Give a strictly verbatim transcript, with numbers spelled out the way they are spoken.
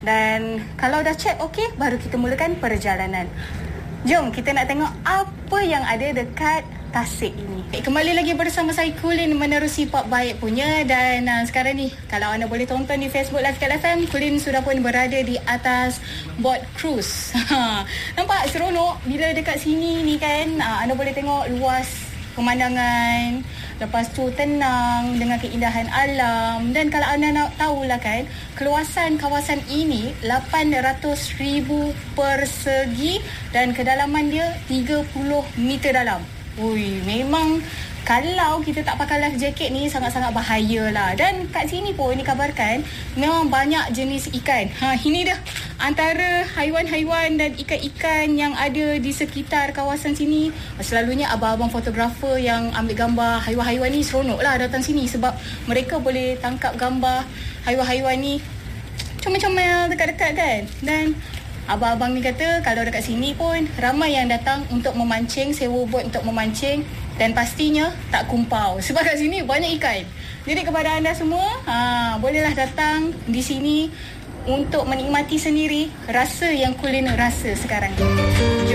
Dan kalau dah check okey, baru kita mulakan perjalanan. Jom kita nak tengok apa yang ada dekat Tasik ini. Kembali lagi bersama saya Kulin menerusi Pop Baik punya. Dan uh, sekarang ni kalau anda boleh tonton di Facebook Live Kat F M, Kulin sudah pun berada di atas bot cruise. Nampak seronok bila dekat sini ni kan. uh, Anda boleh tengok luas pemandangan, lepas tu tenang dengan keindahan alam. Dan kalau anda nak tahulah kan, keluasan kawasan ini lapan ratus ribu persegi dan kedalaman dia tiga puluh meter dalam. Ui, memang kalau kita tak pakai life jacket ni sangat-sangat bahaya lah. Dan kat sini pun dikabarkan memang banyak jenis ikan. Ha, ini dah antara haiwan-haiwan dan ikan-ikan yang ada di sekitar kawasan sini. Selalunya abang-abang fotografer yang ambil gambar haiwan-haiwan ni seronok lah datang sini, sebab mereka boleh tangkap gambar haiwan-haiwan ni comel-comel dekat-dekat kan. Dan abang-abang ni kata kalau dekat sini pun ramai yang datang untuk memancing, sewa bot untuk memancing, dan pastinya tak kumpau sebab kat sini banyak ikan. Jadi kepada anda semua, ha, bolehlah datang di sini untuk menikmati sendiri rasa yang Kulin rasa sekarang.